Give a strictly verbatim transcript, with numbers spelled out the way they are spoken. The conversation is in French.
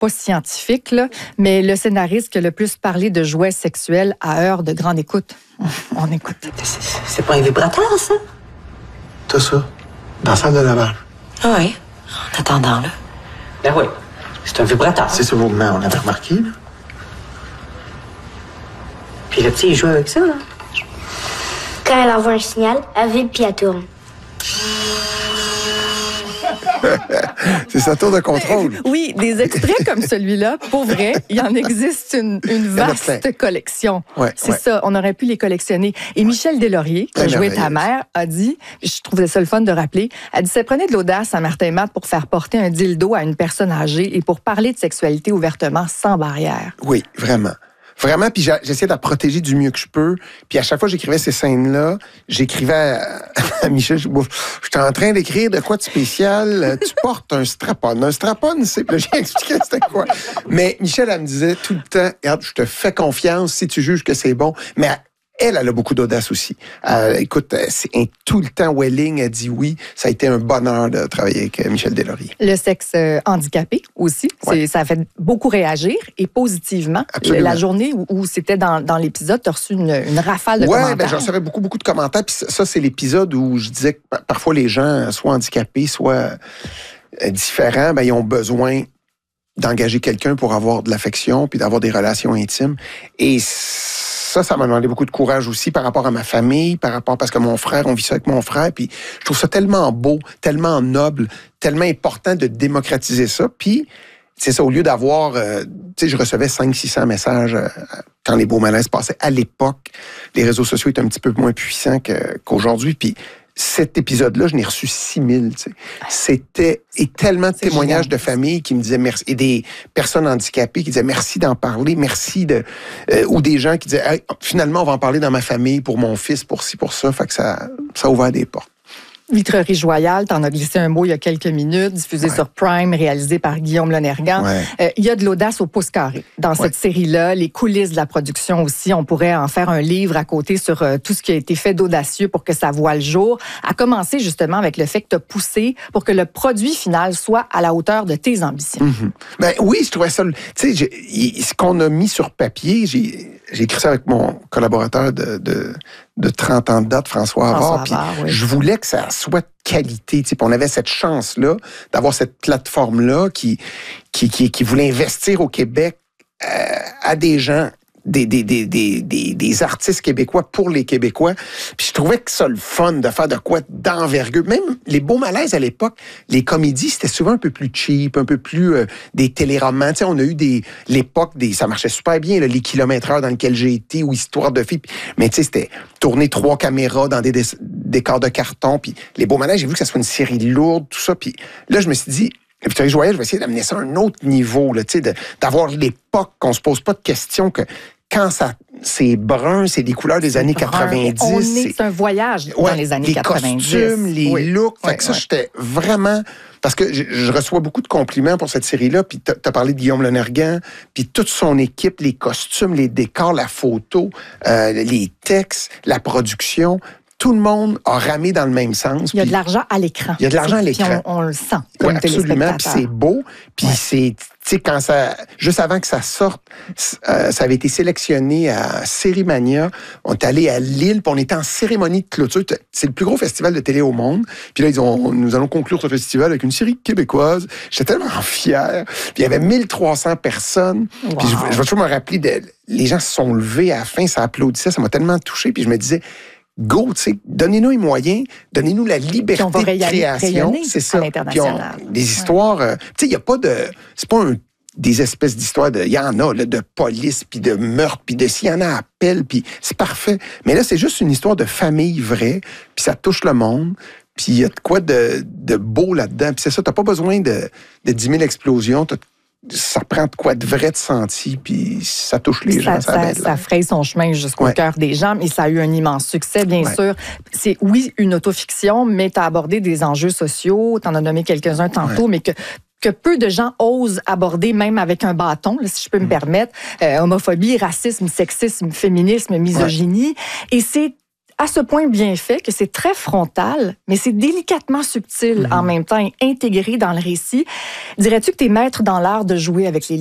pas scientifique, là, mais le scénariste qui a le plus parlé de jouets sexuels à heure de grande écoute. On écoute. C'est, c'est pas un vibrateur, ça? T'as ça, dans la salle de lavage. Ah oui, en attendant, là. Ben oui, c'est un vibrateur. C'est ce mouvement, on avait remarqué, là. Puis le petit, il joue avec ça, là. Quand elle envoie un signal, elle vibre puis elle tourne. C'est sa tour de contrôle. Oui, des extraits comme celui-là, pour vrai, il y en existe une, une vaste collection. Ouais, c'est ouais. ça, on aurait pu les collectionner. Et Michel Deslauriers, qui a joué ta mère, a dit, je trouvais ça le fun de rappeler, a dit, ça prenait de l'audace à Martin Matt pour faire porter un dildo à une personne âgée et pour parler de sexualité ouvertement, sans barrière. Oui, vraiment. Vraiment, puis j'essayais de la protéger du mieux que je peux. Puis à chaque fois que j'écrivais ces scènes-là, j'écrivais à, à Michel, je suis en train d'écrire de quoi de spécial. Tu portes un strap-on. Un strap-on, c'est... Puis là, j'ai expliqué c'était quoi. Mais Michel, elle me disait tout le temps, regarde, je te fais confiance si tu juges que c'est bon. Mais elle, elle a beaucoup d'audace aussi. Euh, écoute, c'est un, tout le temps Welling a dit oui. Ça a été un bonheur de travailler avec Michel Deslauriers. Le sexe euh, handicapé aussi, ouais. c'est, ça a fait beaucoup réagir et positivement. Absolument. La journée où, où c'était dans, dans l'épisode, tu as reçu une, une rafale de ouais, commentaires. Oui, ben, j'en recevais beaucoup, beaucoup de commentaires. Puis ça, ça, c'est l'épisode où je disais que parfois les gens, soit handicapés, soit euh, différents, ben, ils ont besoin d'engager quelqu'un pour avoir de l'affection puis d'avoir des relations intimes. Et ça, ça m'a demandé beaucoup de courage aussi par rapport à ma famille, par rapport, parce que mon frère, on vit ça avec mon frère, puis je trouve ça tellement beau, tellement noble, tellement important de démocratiser ça. Puis, c'est ça, au lieu d'avoir, euh, tu sais, je recevais cinq cents, six cents messages euh, quand les beaux malaises passaient. À l'époque, les réseaux sociaux étaient un petit peu moins puissants que, qu'aujourd'hui, puis cet épisode-là, je n'ai reçu six mille, tu sais. C'était, et tellement de c'est témoignages génial. De familles qui me disaient merci, et des personnes handicapées qui disaient merci d'en parler, merci de, euh, ou des gens qui disaient, hey, finalement, on va en parler dans ma famille, pour mon fils, pour ci, pour ça. Fait que ça, ça a ouvert des portes. Vitrerie Joyal, t'en as glissé un mot il y a quelques minutes, diffusé ouais. sur Prime, réalisé par Guillaume Lonergan. Ouais. Euh, il y a de l'audace au pouce carré dans ouais. cette série-là, les coulisses de la production aussi. On pourrait en faire un livre à côté sur euh, tout ce qui a été fait d'audacieux pour que ça voie le jour. À commencer justement avec le fait que tu as poussé pour que le produit final soit à la hauteur de tes ambitions. Mm-hmm. Ben oui, je trouvais ça... Tu sais, ce qu'on a mis sur papier, j'ai, j'ai écrit ça avec mon collaborateur de... de de trente ans de date, François Havard. Puis oui. Je voulais que ça soit de qualité. Puis on avait cette chance-là d'avoir cette plateforme-là qui, qui, qui, qui voulait investir au Québec euh, à des gens, des, des, des, des, des, des artistes québécois pour les Québécois. Puis je trouvais que ça le fun de faire de quoi d'envergure. Même les beaux malaises à l'époque, les comédies, c'était souvent un peu plus cheap, un peu plus euh, des téléromans. Tu sais, on a eu des l'époque, des ça marchait super bien, là, les kilomètres heure dans lesquels j'ai été, ou Histoire de filles. Mais tu sais, c'était tourner trois caméras dans des décors de carton. Puis les beaux malaises, j'ai vu que ça soit une série lourde, tout ça. Puis là, je me suis dit... Vitrerie Joyal, je vais essayer d'amener ça à un autre niveau, là, de, d'avoir l'époque qu'on se pose pas de questions, que quand ça, c'est brun, c'est des couleurs des années brun, quatre-vingt-dix. On est, c'est, c'est un voyage ouais, dans les années les quatre-vingt-dix. Les costumes, les oui. looks. Oui, fait que ça, oui. j'étais vraiment... Parce que je, je reçois beaucoup de compliments pour cette série-là, puis tu as parlé de Guillaume Lonergan, puis toute son équipe, les costumes, les décors, la photo, euh, les textes, la production... Tout le monde a ramé dans le même sens. Il y a de l'argent à l'écran. Il y a de l'argent à l'écran. On, on le sent comme oui, absolument. Puis c'est beau. Puis ouais. c'est, tu sais, quand ça, juste avant que ça sorte, euh, ça avait été sélectionné à Cérimania. On est allé à Lille, puis on était en cérémonie de clôture. C'est le plus gros festival de télé au monde. Puis là, ils ont, nous allons conclure ce festival avec une série québécoise. J'étais tellement fier. Puis il y avait mille trois cents personnes. Wow. Puis je, je vais toujours me rappeler, de, les gens se sont levés à la fin, ça applaudissait, ça m'a tellement touché. Puis je me disais... Go, tu sais, donnez-nous les moyens, donnez-nous la liberté de création, c'est ça. À l'international. Puis on, des histoires, ouais. euh, tu sais, il y a pas de, c'est pas un, des espèces d'histoires de, il y en a là, de police puis de meurtre puis de s'il y en a appel puis c'est parfait. Mais là, c'est juste une histoire de famille vraie, puis ça touche le monde. Puis il y a de quoi de, de beau là-dedans. Puis c'est ça, t'as pas besoin de, de dix mille explosions. T'as, ça prend de quoi de vrai de senti, puis ça touche les ça, gens. Ça, ça, ça fraye son chemin jusqu'au ouais. cœur des gens, mais ça a eu un immense succès, bien ouais. sûr. C'est, oui, une autofiction, mais tu as abordé des enjeux sociaux, tu en as nommé quelques-uns tantôt, ouais. mais que que peu de gens osent aborder, même avec un bâton, là, si je peux me mmh. permettre, euh, homophobie, racisme, sexisme, féminisme, misogynie. Ouais. Et c'est à ce point bien fait que c'est très frontal, mais c'est délicatement subtil mm-hmm. en même temps et intégré dans le récit. Dirais-tu que tu es maître dans l'art de jouer avec les